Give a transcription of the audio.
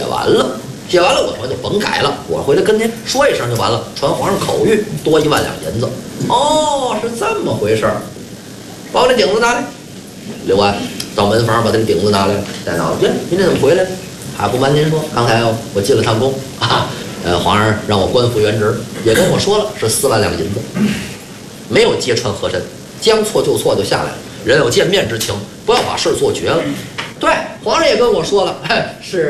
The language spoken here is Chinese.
完了。写完了我就甭改了，我回来跟您说一声就完了，传皇上口谕，多1万两银子。哦，是这么回事儿。把我这顶子拿来。刘安到门房把这个顶子拿来了，带脑子，您这怎么回来了？还不瞒您说，刚才我进了趟宫啊，皇上让我官复原职，也跟我说了是4万两银子，没有揭穿和珅，将错就错就下来了。人有见面之情，不要把事做绝了。对，皇上也跟我说了，是。